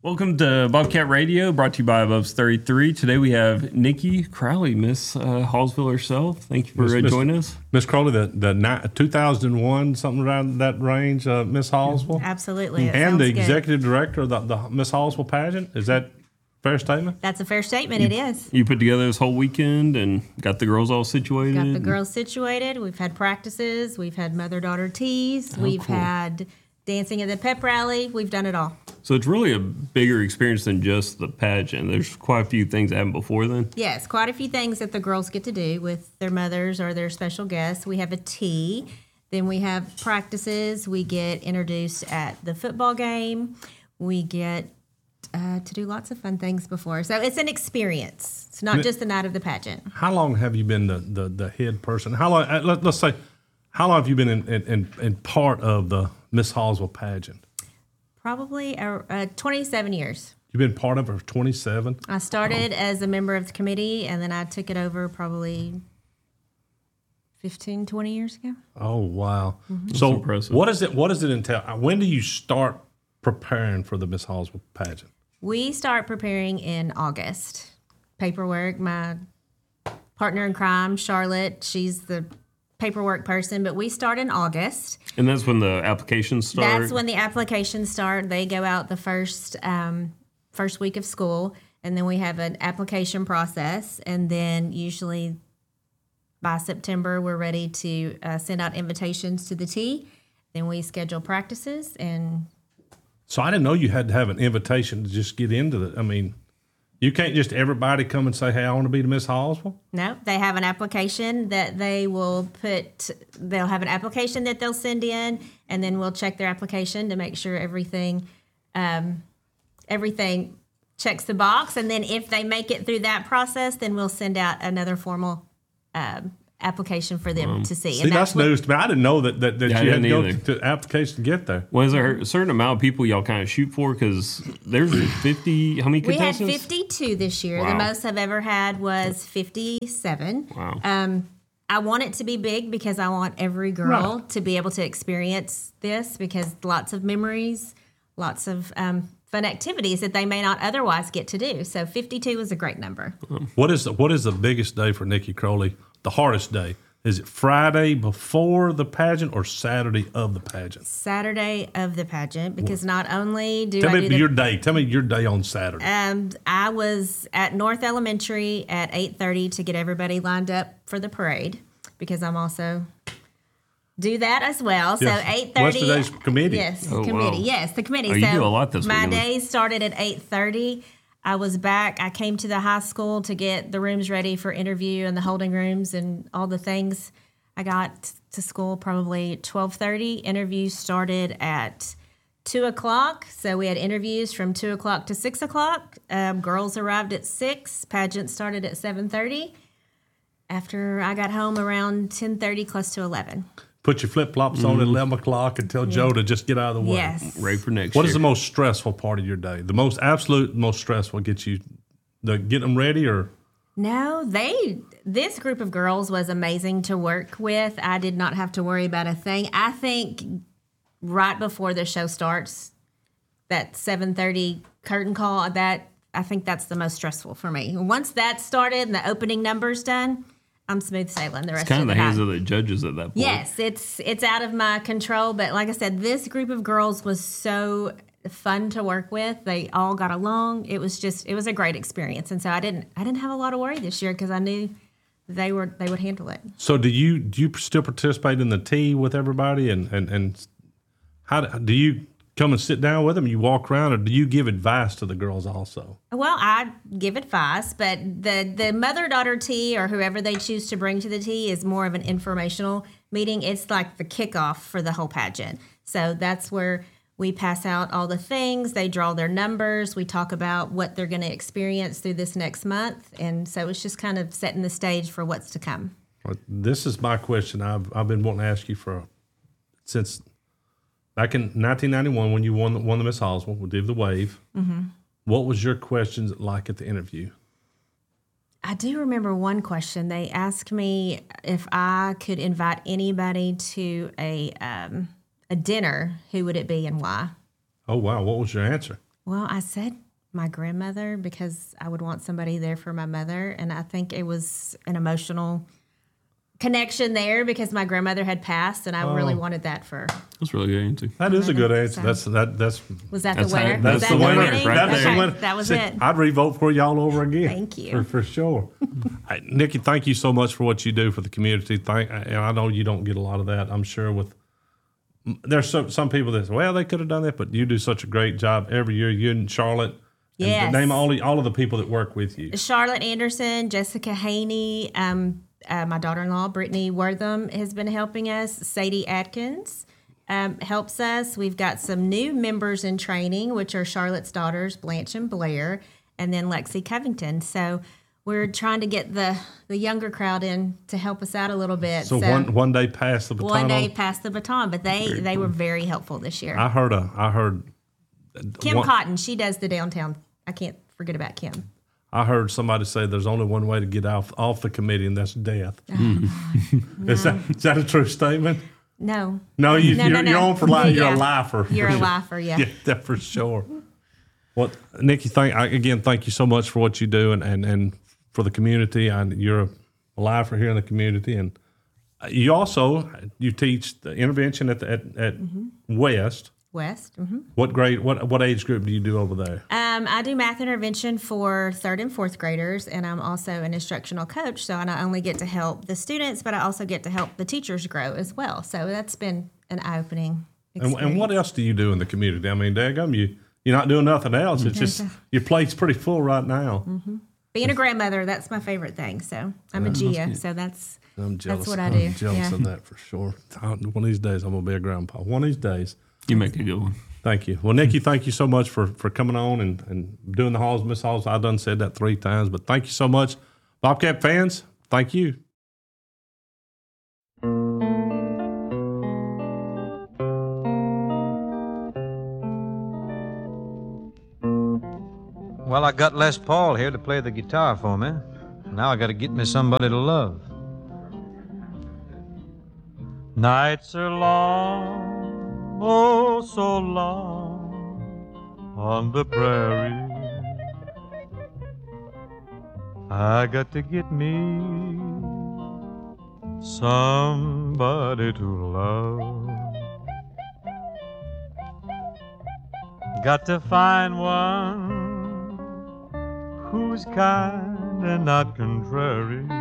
Welcome to Bobcat Radio, brought to you by Above 33. Today we have Nikki Crowley, Miss Hallsville herself. Thank you for joining us. Miss Crowley, the 2001, something around that range, Miss Hallsville? Absolutely. And the executive director of the Miss Hallsville pageant. Is that a fair statement? That's a fair statement. It is. You put together this whole weekend and got the girls all situated? Got the girls situated. We've had practices. We've had mother-daughter teas. We've had dancing at the pep rally. We've done it all. So it's really a bigger experience than just the pageant. There's quite a few things that happened before then. Yes, quite a few things that the girls get to do with their mothers or their special guests. We have a tea. Then we have practices. We get introduced at the football game. We get to do lots of fun things before. So it's an experience. It's not just the night of the pageant. How long have you been the head person? How long? Let's say, how long have you been in part of the Miss Hallsville pageant? Probably 27 years. You've been part of it for 27? I started as a member of the committee, and then I took it over probably 15, 20 years ago. Oh, wow. Mm-hmm. So impressive. what does it entail? When do you start preparing for the Miss Hallsville pageant? We start preparing in August. Paperwork, my partner in crime, Charlotte, she's the paperwork person, but we start in August. And that's when the applications start? That's when the applications start. They go out the first week of school, and then we have an application process, and then usually by September we're ready to send out invitations to the tea. Then we schedule practices. And so I didn't know you had to have an invitation to just get into it. I mean, you can't just everybody come and say, hey, I want to be the Miss Hallsville? No, they have an application that they will put, they'll have an application that they'll send in, and then we'll check their application to make sure everything checks the box. And then if they make it through that process, then we'll send out another formal application for them to see. See, that's news to me. I didn't know that you had to go either. to application to get there. Was there a certain amount of people y'all kind of shoot for? Because there's 50, how many We had contestants? 52 this year. Wow. The most I've ever had was 57. Wow. I want it to be big because I want every girl to be able to experience this, because lots of memories, lots of fun activities that they may not otherwise get to do. So 52 is a great number. What is the biggest day for Nikki Crowley? The hardest day? Is it Friday before the pageant or Saturday of the pageant? Saturday of the pageant, because not only do Tell I me do your day. Tell me your day on Saturday. I was at North Elementary at 8:30 to get everybody lined up for the parade, because I'm also do that as well. Yes. So 8:30. What's today's committee? Yes, Oh, committee. wow. Yes, the committee. Oh, you do a lot this my weekend. day started at 8:30. I was back. I came to the high school to get the rooms ready for interview and the holding rooms and all the things. I got to school probably 12:30. Interviews started at 2 o'clock. So we had interviews from 2 o'clock to 6 o'clock. Girls arrived at 6. Pageant started at 7:30. After I got home around 10:30, close to 11. Put your flip-flops on at 11 o'clock and tell Joe to just get out of the way. Yes. Ready for next What year. is the most stressful part of your day? The most absolute most stressful get them ready, or? No, this group of girls was amazing to work with. I did not have to worry about a thing. I think right before the show starts, that 7:30 curtain call, I think that's the most stressful for me. Once that started and the opening number's done, I'm smooth sailing the rest It's kind of of the the hands night. of the judges at that point. Yes, it's out of my control, but like I said, this group of girls was so fun to work with. They all got along. It was a great experience, and so I didn't have a lot of worry this year because I knew they would handle it. So do you still participate in the tea with everybody, and how do you come and sit down with them? You walk around, or do you give advice to the girls also? Well, I give advice, but the mother-daughter tea or whoever they choose to bring to the tea is more of an informational meeting. It's like the kickoff for the whole pageant. So that's where we pass out all the things. They draw their numbers. We talk about what they're going to experience through this next month. And so it's just kind of setting the stage for what's to come. Well, this is my question I've been wanting to ask you since back in 1991 when you won the Miss Hallsville with Give the Wave. Mm-hmm. What was your questions like at the interview? I do remember one question. They asked me if I could invite anybody to a dinner, who would it be and why? Oh, wow. What was your answer? Well, I said my grandmother because I would want somebody there for my mother. And I think it was an emotional connection there because my grandmother had passed and I really wanted that for. That's really good answer. That is a good answer. So- That's Was that That's the winner? how- Was that's that the winner winning? right That's the Okay, winner. that was See, it. I'd re-vote for you all over again. Thank you. For sure. Hey, Nikki, thank you so much for what you do for the community. And I know you don't get a lot of that. I'm sure there's some people that say, well, they could have done that, but you do such a great job every year. You and Charlotte. And Yes. name all of the people that work with you. Charlotte Anderson, Jessica Haney, my daughter-in-law, Brittany Wortham, has been helping us. Sadie Atkins helps us. We've got some new members in training, which are Charlotte's daughters, Blanche and Blair, and then Lexi Covington. So we're trying to get the younger crowd in to help us out a little bit. So one day pass the baton. one day on. pass the baton, but they were very helpful this year. I heard Kim one- Cotton, she does the downtown. I can't forget about Kim. I heard somebody say there's only one way to get off the committee, and that's death. Is that a true statement? No. No, you're on for life. You're Yeah. a lifer. You're a lifer, yeah. Yeah, that for sure. Well, Nikki, thank you so much for what you do and for the community. And you're a lifer here in the community, and you teach the intervention at West. West. Mm-hmm. What grade? What age group do you do over there? I do math intervention for 3rd and 4th graders, and I'm also an instructional coach. So I not only get to help the students, but I also get to help the teachers grow as well. So that's been an eye-opening experience. And what else do you do in the community? I mean, daggum, you're not doing nothing else. It's just your plate's pretty full right now. Being a grandmother, that's my favorite thing. So I'm a Gia, so that's I'm jealous. what I do. I'm jealous of that for sure. One of these days, I'm gonna be a grandpa. One of these days. You make a good one. Thank you. Well, Nikki, thank you so much for coming on and doing the Halls, Miss Halls. I done said that 3 times, but thank you so much. Bobcat fans, thank you. Well, I got Les Paul here to play the guitar for me. Now I got to get me somebody to love. Nights are long, oh so long, on the prairie. I got to get me somebody to love. Got to find one who's kind and not contrary.